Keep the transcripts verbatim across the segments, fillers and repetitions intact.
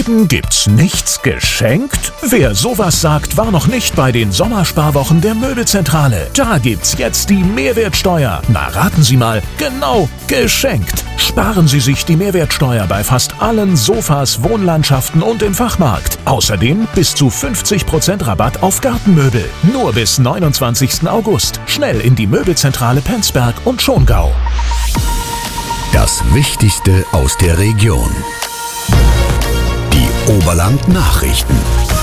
Deswegen gibt's nichts geschenkt? Wer sowas sagt, war noch nicht bei den Sommersparwochen der Möbelzentrale. Da gibt's jetzt die Mehrwertsteuer. Na, raten Sie mal, genau, geschenkt. Sparen Sie sich die Mehrwertsteuer bei fast allen Sofas, Wohnlandschaften und im Fachmarkt. Außerdem bis zu fünfzig Prozent Rabatt auf Gartenmöbel. Nur bis neunundzwanzigsten August. Schnell in die Möbelzentrale Penzberg und Schongau. Das Wichtigste aus der Region. Die Oberland-Nachrichten.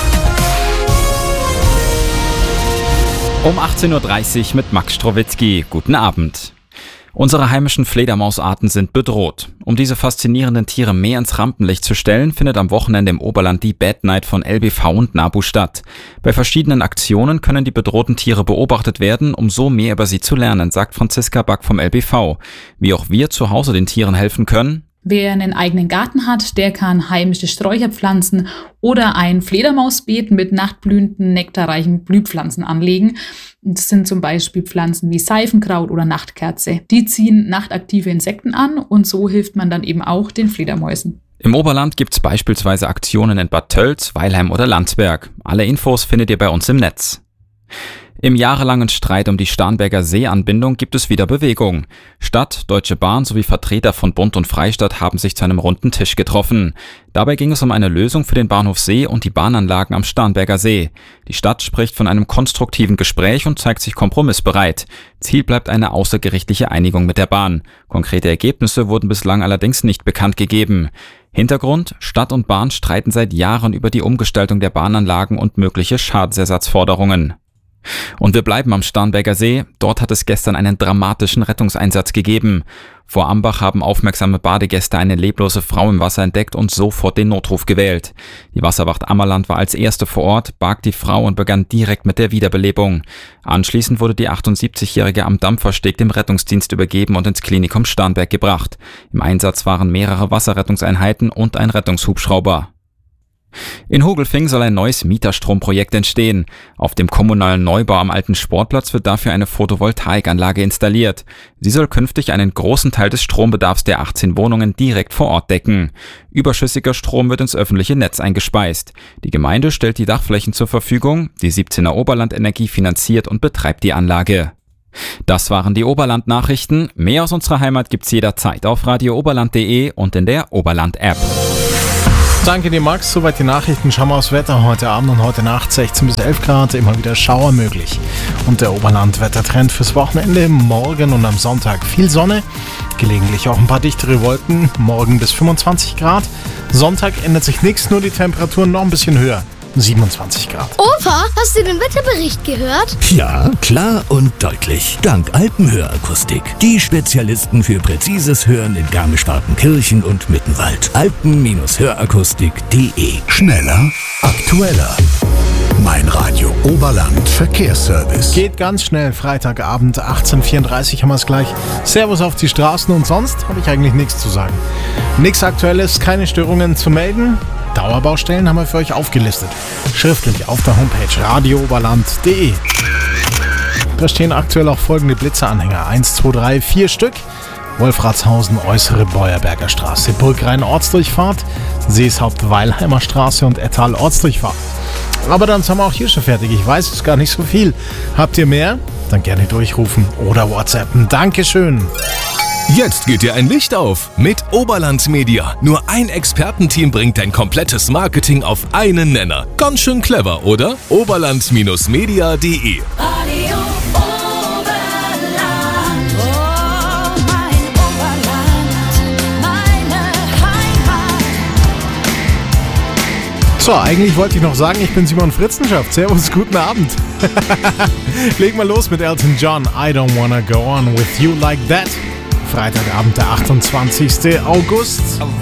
Um achtzehn Uhr dreißig mit Max Strowitzki. Guten Abend. Unsere heimischen Fledermausarten sind bedroht. Um diese faszinierenden Tiere mehr ins Rampenlicht zu stellen, findet am Wochenende im Oberland die Bat Night von L B V und NABU statt. Bei verschiedenen Aktionen können die bedrohten Tiere beobachtet werden, um so mehr über sie zu lernen, sagt Franziska Back vom L B V. Wie auch wir zu Hause den Tieren helfen können: Wer einen eigenen Garten hat, der kann heimische Sträucher pflanzen oder ein Fledermausbeet mit nachtblühenden, nektarreichen Blühpflanzen anlegen. Das sind zum Beispiel Pflanzen wie Seifenkraut oder Nachtkerze. Die ziehen nachtaktive Insekten an und so hilft man dann eben auch den Fledermäusen. Im Oberland gibt's beispielsweise Aktionen in Bad Tölz, Weilheim oder Landsberg. Alle Infos findet ihr bei uns im Netz. Im jahrelangen Streit um die Starnberger Seeanbindung gibt es wieder Bewegung. Stadt, Deutsche Bahn sowie Vertreter von Bund und Freistaat haben sich zu einem runden Tisch getroffen. Dabei ging es um eine Lösung für den Bahnhof See und die Bahnanlagen am Starnberger See. Die Stadt spricht von einem konstruktiven Gespräch und zeigt sich kompromissbereit. Ziel bleibt eine außergerichtliche Einigung mit der Bahn. Konkrete Ergebnisse wurden bislang allerdings nicht bekannt gegeben. Hintergrund: Stadt und Bahn streiten seit Jahren über die Umgestaltung der Bahnanlagen und mögliche Schadensersatzforderungen. Und wir bleiben am Starnberger See. Dort hat es gestern einen dramatischen Rettungseinsatz gegeben. Vor Ambach haben aufmerksame Badegäste eine leblose Frau im Wasser entdeckt und sofort den Notruf gewählt. Die Wasserwacht Ammerland war als erste vor Ort, barg die Frau und begann direkt mit der Wiederbelebung. Anschließend wurde die achtundsiebzigjährige am Dampfersteg dem Rettungsdienst übergeben und ins Klinikum Starnberg gebracht. Im Einsatz waren mehrere Wasserrettungseinheiten und ein Rettungshubschrauber. In Hogelfing soll ein neues Mieterstromprojekt entstehen. Auf dem kommunalen Neubau am alten Sportplatz wird dafür eine Photovoltaikanlage installiert. Sie soll künftig einen großen Teil des Strombedarfs der achtzehn Wohnungen direkt vor Ort decken. Überschüssiger Strom wird ins öffentliche Netz eingespeist. Die Gemeinde stellt die Dachflächen zur Verfügung. Die siebzehner Oberland Energie finanziert und betreibt die Anlage. Das waren die Oberland-Nachrichten. Mehr aus unserer Heimat gibt's jederzeit auf radio oberland punkt de und in der Oberland-App. Danke dir, Max. Soweit die Nachrichten. Schauen wir aufs Wetter heute Abend und heute Nacht. sechzehn bis elf Grad, immer wieder Schauer möglich. Und der Oberland-Wettertrend fürs Wochenende: morgen und am Sonntag viel Sonne, gelegentlich auch ein paar dichtere Wolken. Morgen bis fünfundzwanzig Grad. Sonntag ändert sich nichts, nur die Temperaturen noch ein bisschen höher. siebenundzwanzig Grad. Opa, hast du den Wetterbericht gehört? Ja, klar und deutlich. Dank Alpenhörakustik. Die Spezialisten für präzises Hören in Garmisch-Partenkirchen und Mittenwald. alpen hörakustik punkt de. Schneller, aktueller. Mein Radio Oberland Verkehrsservice. Geht ganz schnell. Freitagabend, achtzehn Uhr vierunddreißig haben wir es gleich. Servus auf die Straßen und sonst habe ich eigentlich nichts zu sagen. Nichts Aktuelles, keine Störungen zu melden. Dauerbaustellen haben wir für euch aufgelistet. Schriftlich auf der Homepage radio oberland punkt de. Da stehen aktuell auch folgende Blitzeranhänger. eins, zwei, drei, vier Stück. Wolfratshausen, Äußere Beuerberger Straße, Burgrhein Ortsdurchfahrt, Seeshaupt Weilheimer Straße und Ettal Ortsdurchfahrt. Aber dann sind wir auch hier schon fertig. Ich weiß, es ist gar nicht so viel. Habt ihr mehr? Dann gerne durchrufen oder WhatsAppen. Dankeschön. Jetzt geht dir ein Licht auf mit Oberland Media. Nur ein Expertenteam bringt dein komplettes Marketing auf einen Nenner. Ganz schön clever, oder? oberland media punkt de. Radio Oberland, oh mein Oberland, meine Heimat. So, eigentlich wollte ich noch sagen, ich bin Simon Fritzenschaft. Servus, guten Abend. Legen wir los mit Elton John. I don't wanna go on with you like that. Freitagabend, der achtundzwanzigsten August.